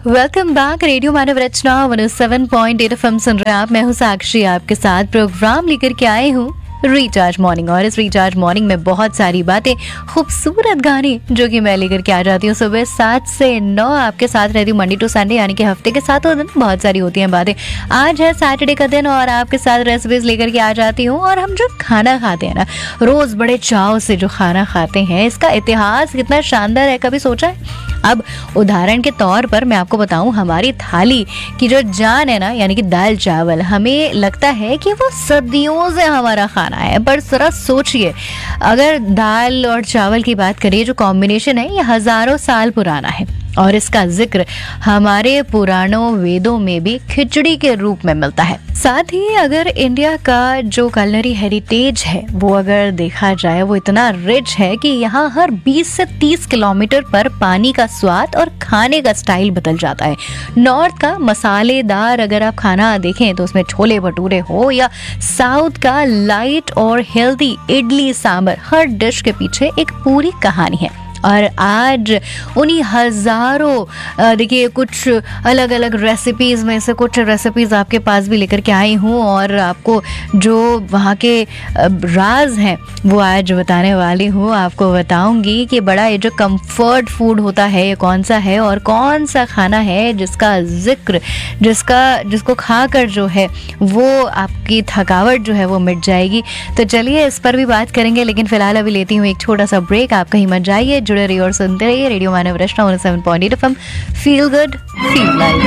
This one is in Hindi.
Welcome back. रेडियो मानव रचना 107.8 एफएम सुन रहे हैं आप। मैं हूँ साक्षी, आपके साथ प्रोग्राम लेकर के आई हूँ रिचार्ज मॉर्निंग। और इस रिचार्ज मॉर्निंग में बहुत सारी बातें, खूबसूरत गाने जो कि मैं लेकर के आ जाती हूँ सुबह 7 से 9 आपके साथ रहती हूँ मंडे टू संडे, यानी कि हफ्ते के 7 दिन बहुत सारी होती हैं बातें। आज है सैटरडे का दिन और आपके साथ रेसिपीज लेकर के आ जाती हूँ। और हम जो खाना खाते हैं ना, रोज बड़े चाव से जो खाना खाते हैं, इसका इतिहास कितना शानदार है, कभी सोचा है? अब उदाहरण के तौर पर मैं आपको बताऊं, हमारी थाली की जो जान है ना, यानी कि दाल चावल, हमें लगता है कि वो सदियों से हमारा खाना है। पर जरा सोचिए, अगर दाल और चावल की बात करें, जो कॉम्बिनेशन है ये हजारों साल पुराना है और इसका जिक्र हमारे पुराणों वेदों में भी खिचड़ी के रूप में मिलता है। साथ ही अगर इंडिया का जो कलनरी हेरिटेज है वो अगर देखा जाए, वो इतना रिच है कि यहाँ हर 20 से 30 किलोमीटर पर पानी का स्वाद और खाने का स्टाइल बदल जाता है। नॉर्थ का मसालेदार अगर आप खाना देखें तो उसमें छोले भटूरे हो, या साउथ का लाइट और हेल्दी इडली सांभर, हर डिश के पीछे एक पूरी कहानी है। और आज उन्हीं हज़ारों देखिए कुछ अलग अलग रेसिपीज़ में से कुछ रेसिपीज़ आपके पास भी लेकर के आई हूँ, और आपको जो वहाँ के राज हैं वो आज बताने वाली हूँ। आपको बताऊँगी कि बड़ा ये जो कंफर्ट फूड होता है ये कौन सा है, और कौन सा खाना है जिसका जिक्र जिसको खाकर जो है वो आपकी थकावट जो है वो मिट जाएगी। तो चलिए इस पर भी बात करेंगे, लेकिन फिलहाल अभी लेती हूँ एक छोटा सा ब्रेक। आप कहीं मत जाइए, जुड़े रहिए और सुनते रहिए रेडियो मानव रचना 107.8 FM. Feel good feel live.